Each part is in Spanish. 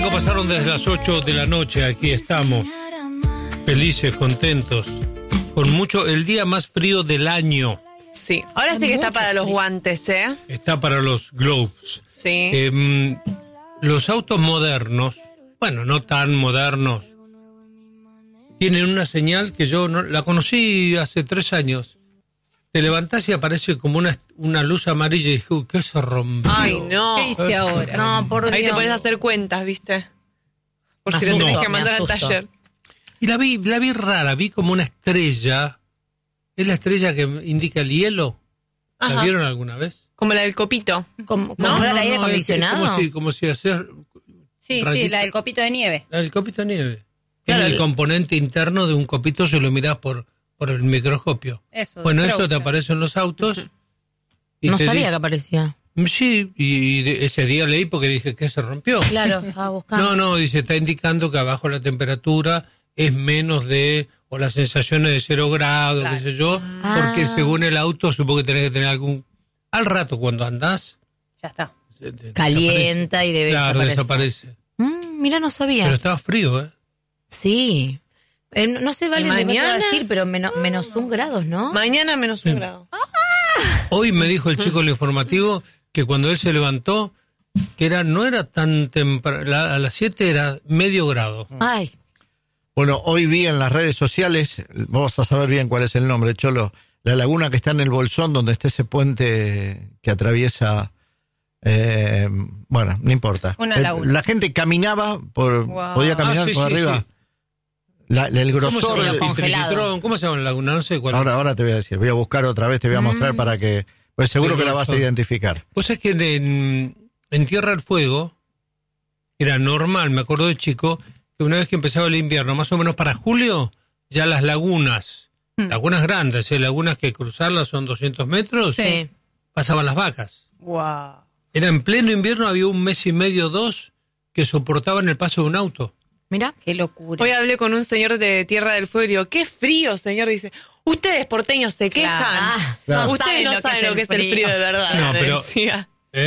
Pasaron desde las 8 de la noche, aquí estamos, felices, contentos, con mucho, el día más frío del año. Sí, ahora sí que está para los guantes, ¿eh? Está para los gloves. Sí. Los autos modernos, bueno, no tan modernos, tienen una señal que yo no, la conocí hace 3 años. Te levantás y aparece como una luz amarilla y dije, uy, ¿qué se rompió? Ay, no. ¿Qué hice ahora? No, por Dios. Ahí te pones a hacer cuentas, ¿viste? Por si lo tenés que mandar al taller. Y la vi rara, vi como una estrella. ¿Es la estrella que indica el hielo? Ajá. ¿La vieron alguna vez? Como la del copito. ¿Como el aire acondicionado? Como si hacer... Sí, la del copito de nieve. La del copito de nieve. Claro, es el componente interno de un copito si lo mirás por el microscopio. Eso te aparece en los autos. Y no sabía que aparecía. Sí, y ese día leí porque dije que se rompió. Claro, estaba buscando. No, dice, está indicando que abajo la temperatura es menos de, o las sensaciones de 0 grados, qué sé yo, porque según el auto supongo que tenés que tener algún... Al rato cuando andás... Ya está. Calienta desaparece. Y debe Claro, desaparece. Mira, no sabía. Pero estaba frío, ¿eh? Sí. No sé, vale, me va a decir, pero menos 1 grado, ¿no? Mañana menos 1 grado. Hoy me dijo el chico en el informativo que cuando él se levantó, que no era tan temprano, a las 7 era medio grado. Ay. Bueno, hoy vi en las redes sociales, vamos a saber bien cuál es el nombre, Cholo, la laguna que está en el Bolsón, donde está ese puente que atraviesa, bueno, no importa. Una laguna. La gente caminaba, podía caminar por arriba. Sí. El grosor ¿Cómo se llama la laguna? No sé cuál. Ahora te voy a decir, voy a buscar otra vez, te voy a mostrar para que, pues seguro que la vas a identificar. Pues es que en Tierra del Fuego era normal, me acuerdo de chico, que una vez que empezaba el invierno, más o menos para julio, ya las lagunas grandes, lagunas que cruzarlas son 200 metros, pasaban las vacas. Wow. Era en pleno invierno, había 1 mes y medio, 2, que soportaban el paso de un auto. Mira, qué locura. Hoy hablé con un señor de Tierra del Fuego y digo, qué frío, señor. Dice, ustedes porteños se quejan. Claro. Ustedes no saben lo que es el frío de verdad. No, pero... decía.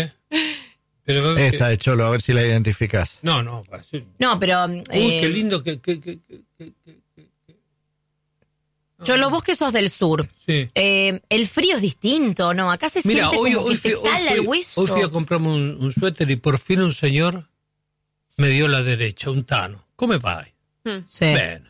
Pero esta de Cholo, a ver si la identificás. No, pero... Uy, qué lindo que... Cholo, vos que sos del sur. Sí. El frío es distinto, ¿no? Acá se siente como que te cala el hueso. Hoy fui a comprarme un suéter y por fin un señor me dio la derecha, un tano. ¿Cómo va? Sí. Bene.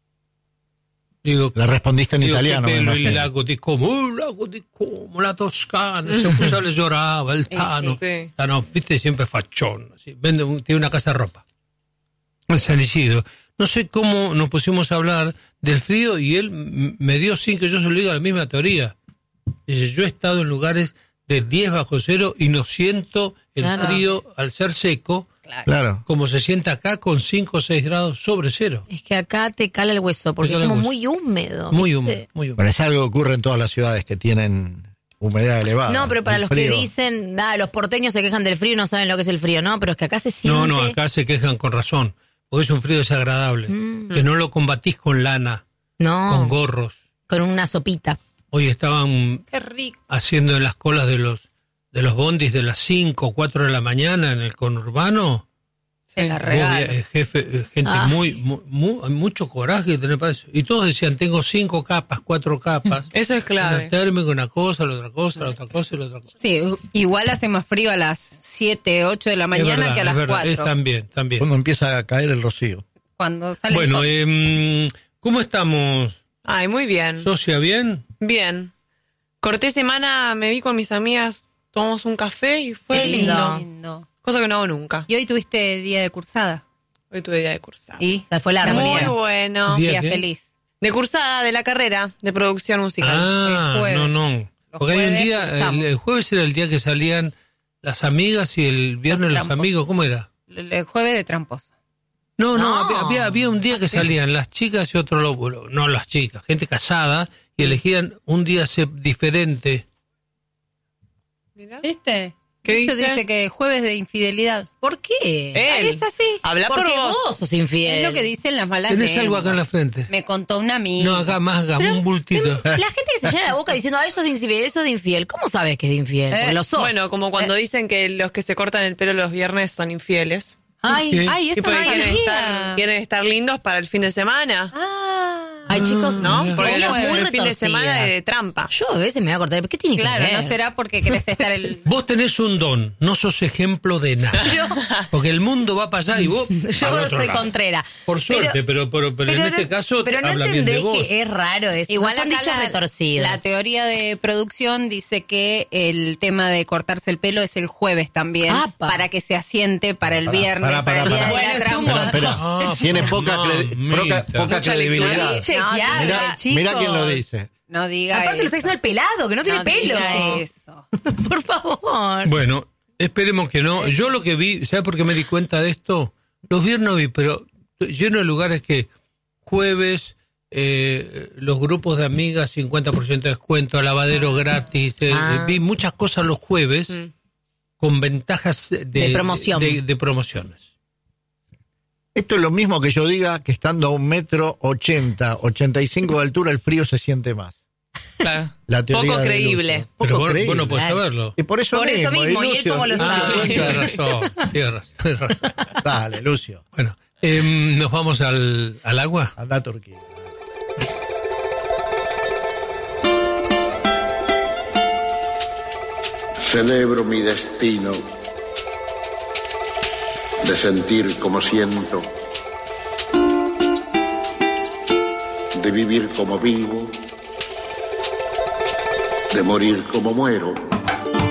Digo, la respondiste en italiano. Il lago di Como, la Toscana. Se lloraba, el tano. Sí. Tano, viste, siempre fachón. ¿Sí? Tiene una casa de ropa. El San Isidro. No sé cómo nos pusimos a hablar del frío y él me dio sin que yo se lo diga la misma teoría. Dice, yo he estado en lugares de 10 bajo cero y no siento el frío al ser seco. Claro. Como se siente acá con 5 o 6 grados sobre cero. Es que acá te cala el hueso porque es como muy húmedo. Muy húmedo. Pero es algo que ocurre en todas las ciudades que tienen humedad elevada. No, pero para los que dicen, los porteños se quejan del frío y no saben lo que es el frío, no, pero es que acá se siente... No, acá se quejan con razón, porque es un frío desagradable, que no lo combatís con lana, con gorros. Con una sopita. Hoy estaban Qué rico. haciendo en las colas de los bondis de las 5 o 4 de la mañana en el conurbano. Se la regalo. Gente muy, mucho coraje tener para eso. Y todos decían, tengo 5 capas, 4 capas. Eso es clave. Una térmica, una cosa, la otra cosa, la otra cosa y la otra cosa. Sí, igual hace más frío a las 7, 8 de la mañana que a las 4. También. Cuando empieza a caer el rocío. Cuando sale Bueno, el sol. ¿Cómo estamos? Ay, muy bien. ¿Socia bien? Bien. Corté semana, me vi con mis amigas, tomamos un café y fue lindo. Cosa que no hago nunca. Y hoy tuviste día de cursada. Hoy tuve día de cursada. Y o sea, fue largo. Muy bueno. Día feliz. De cursada de la carrera de producción musical. No. Porque hay un día, el jueves era el día que salían las amigas y el viernes los amigos. ¿Cómo era? El jueves de tramposo. No, había un día que salían las chicas y otro lóbulo. No las chicas, gente casada y elegían un día diferente. ¿Viste? ¿Qué dice que jueves de infidelidad. ¿Por qué? Es así. Habla por vos. Vos sos infiel. Es lo que dicen las malas ¿Tenés lenguas. algo acá en la frente? Me contó una amiga. No, acá más, un bultito. La gente que se llena la boca diciendo, eso es de infiel, ¿cómo sabes que es de infiel? Porque lo sos. Bueno, como cuando dicen que los que se cortan el pelo los viernes son infieles. Ay, eso no quieren estar lindos para el fin de semana. Ay, chicos, ¿no? Porque es muy el fin de semana de trampa. Yo a veces me voy a cortar. ¿Qué tiene que ver? Claro, no será porque querés estar Vos tenés un don, no sos ejemplo de nada. Porque el mundo va para allá y vos yo soy contrera. Por suerte, pero en este caso pero no habla bien de vos. Que es raro eso. Igual son acá dichos retorcidos. La teoría de producción dice que el tema de cortarse el pelo es el jueves también, para que se asiente para el viernes, para el día de la trampa. Tiene poca credibilidad. Mirá quién lo dice. No diga Aparte eso. lo está diciendo el pelado, que no tiene pelo. Diga eso. Por favor. Bueno, esperemos que no. Yo lo que vi, ¿sabes por qué me di cuenta de esto? Los viernes vi, pero lleno de lugares que jueves, los grupos de amigas, 50% de descuento, lavadero gratis. Vi muchas cosas los jueves con ventajas de promoción. De promociones. Esto es lo mismo que yo diga que estando a 1,80 m, 85 de altura, el frío se siente más. Claro. La teoría poco creíble. Pero vos no podés saberlo. Y por eso mismo, ¿y él cómo lo sabe? Tienes razón. Dale, Lucio. Bueno, nos vamos al agua. Anda a Turquía. Celebro mi destino de sentir como siento, de vivir como vivo, de morir como muero.